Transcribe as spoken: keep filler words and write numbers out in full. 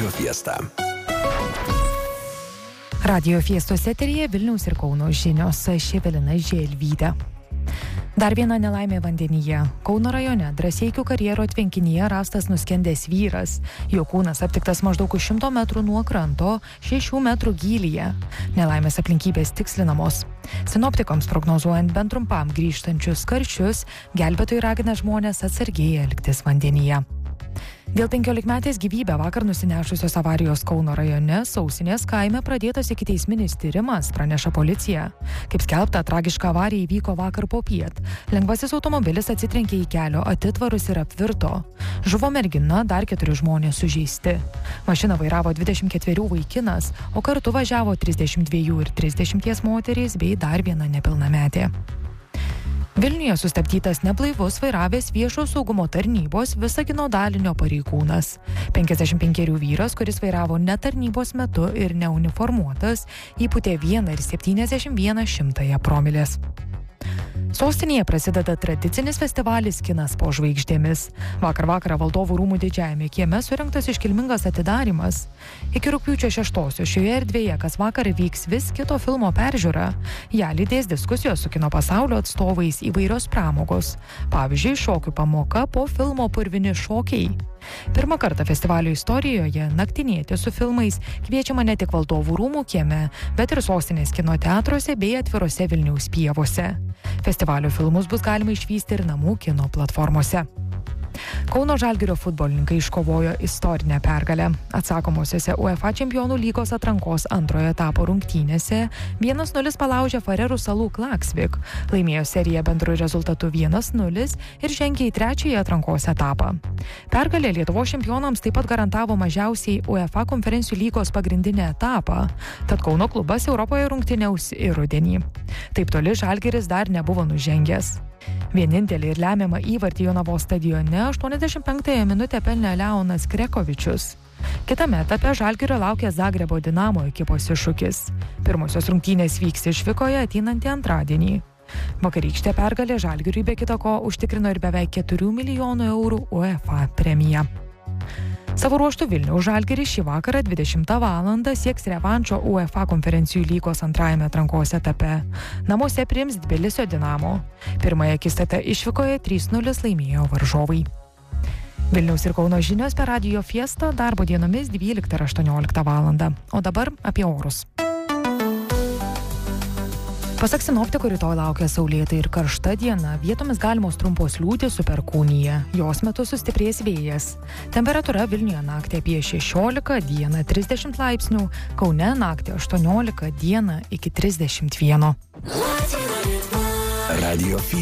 Radio Fiesta. Radio Fiestos eteryje Vilniaus ir Kauno žinios. Aš Evelina Želvytė. Dar viena nelaimė vandenyje. Kauno rajone Drąseikių karjero tvenkinyje rastas nuskendęs vyras. Jo kūnas aptiktas maždaug už šimto metrų nuo kranto, šešių metrų gylyje. Nelaimės aplinkybės tikslinamos. Sinoptikoms prognozuojant bent trumpam grįžtančius karščius, gelbėtojai ragina žmonės atsargiai elgtis vandenyje. Dėl penkiolikmetės gyvybę vakar nusinešusios avarijos Kauno rajone Sausinės kaime pradėtas ikiteisminis tyrimas, praneša policija. Kaip skelbta, tragiška avarija įvyko vakar popiet. Lengvasis automobilis atsitrenkė į kelio atitvarus ir apvirto. Žuvo mergina, dar keturi žmonės sužeisti. Mašiną vairavo dvidešimt ketverių vaikinas, o kartu važiavo trisdešimt dviejų ir trisdešimties moterys bei dar viena nepilnametė. Vilniuje sustabdytas neblaivus vairavęs viešo saugumo tarnybos Visagino dalinio pareigūnas. penkiasdešimt penkerių vyras, kuris vairavo ne tarnybos metu ir neuniformuotas, įpūtė vieną ir septyniasdešimt vieną šimtąją promilės. Sostinėje prasideda tradicinis festivalis Kinas po žvaigždėmis. Vakar vakarą Valdovų rūmų didžiajame kieme surengtas iškilmingas atidarymas. Iki rugpjūčio šeštosios šioje erdvėje kas vakar vyks vis kito filmo peržiūra. Ja lydės diskusijos su kino pasaulio atstovais, įvairios pramogos. Pavyzdžiui, šokių pamoka po filmo Purvini šokiai. Pirmą kartą festivalio istorijoje naktinėti su filmais kviečiama ne tik Valdovų rūmų kieme, bet ir sostinės kino teatruose bei atvirose Vilniaus pievose. Festivalio filmus bus galima išvysti ir namų kino platformose. Kauno Žalgirio futbolininkai iškovojo istorinę pergalę. Atsakomosiose UEFA čempionų lygos atrankos antrojo etapo rungtynėse vienas nulis palaužė Farerų salų Klaksvik, laimėjo seriją bendru rezultatu vienas nulis ir žengė į trečiąjį atrankos etapą. Pergalė Lietuvos čempionams taip pat garantavo mažiausiai UEFA konferencijų lygos pagrindinį etapą, tad Kauno klubas Europoje rungtyniaus ir rudenį. Taip toli Žalgiris dar nebuvo nužengęs. Vienintelį ir lemiamą įvartį Jonavos stadione aštuoniasdešimt penktąją minutę pelnė Leonas Krekovičius. Kitame etape Žalgirio laukia Zagrebo Dinamo ekipos iššūkis. Pirmosios rungtynės vyks išvykoje ateinantį antradienį. Vakarykštė pergalė Žalgiriui be kita ko užtikrino ir beveik keturių milijonų eurų UEFA premiją. Savo ruožtu Vilniaus Žalgiris šį vakarą dvidešimtą valandą sieks revanšo UEFA konferencijų lygos antrajame atrankos etape. Namuose priims Tbilisio Dinamo. Pirmąją akistatą išvykoje trys nulis laimėjo varžovai. Vilniaus ir Kauno žinios per Radio Fiesta darbo dienomis dvyliktą ir aštuonioliktą valandą. O dabar apie orus. Pasak sinoptikų, rytoj laukia saulėta ir karšta diena, vietomis galimos trumpos liūtys su perkūnija. Jos metu sustiprės vėjas. Temperatūra Vilniuje naktį apie šešiolika, dieną trisdešimt laipsnių, Kaune naktį aštuoniolika, dieną iki trisdešimt vieno. Radio